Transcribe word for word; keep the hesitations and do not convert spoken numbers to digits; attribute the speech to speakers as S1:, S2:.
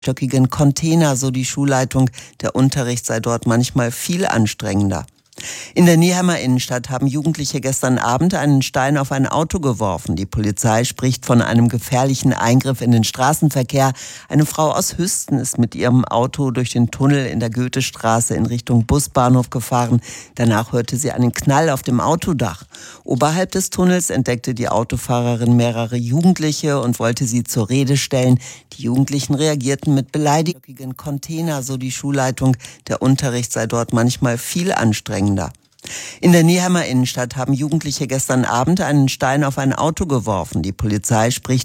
S1: stöckigen Container, so die Schulleitung. Der Unterricht sei dort manchmal viel anstrengender. In der Nieheimer Innenstadt haben Jugendliche gestern Abend einen Stein auf ein Auto geworfen. Die Polizei spricht von einem gefährlichen Eingriff in den Straßenverkehr. Eine Frau aus Hüsten ist mit ihrem Auto durch den Tunnel in der Goethestraße in Richtung Busbahnhof gefahren. Danach hörte sie einen Knall auf dem Autodach. Oberhalb des Tunnels entdeckte die Autofahrerin mehrere Jugendliche und wollte sie zur Rede stellen. Die Jugendlichen reagierten mit beleidigenden Container, so die Schulleitung. Der Unterricht sei dort manchmal viel anstrengender. In der Nieheimer Innenstadt haben Jugendliche gestern Abend einen Stein auf ein Auto geworfen. Die Polizei spricht